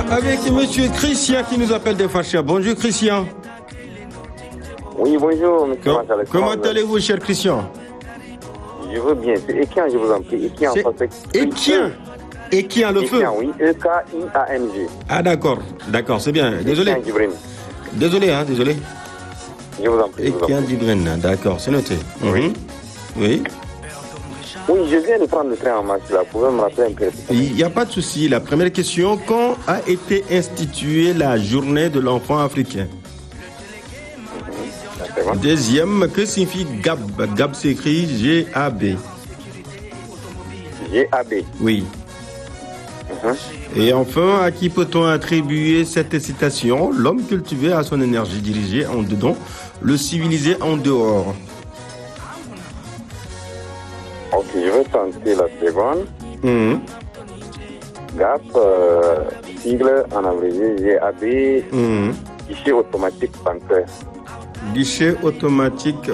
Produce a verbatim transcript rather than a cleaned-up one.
avec monsieur Christian qui nous appelle de Fachia. Bonjour Christian. Oui, bonjour, monsieur Com- Marshall. Comment allez-vous, cher Christian? Je veux bien. C'est Ekian, je vous en prie. Ekian, C'est en français. Ekian. Ekian, le feu. Ekian, oui. E K I A N G. Ah d'accord, d'accord, c'est bien. Désolé. Ekian Djibrine. Désolé, hein, désolé. Je vous en prie. je vous en Ekian prie. Djibrine, d'accord, c'est noté. Oui. Mhm. Oui. Oui, je viens de prendre le train en marche là. Vous pouvez me rappeler un peu? Il n'y a pas de souci. La première question, quand a été instituée la journée de l'enfant africain? D'accord. Deuxième, que signifie G A B? G A B s'écrit G A B. G A B. Oui. Mhm. Et enfin, à qui peut-on attribuer cette citation? L'homme cultivé a son énergie dirigée en dedans, le civilisé en dehors. Ok, je vais tenter la seconde. Mhm. G A P, euh, sigle en abrégé G A B, Mhm. guichet automatique bancaire. Guichet automatique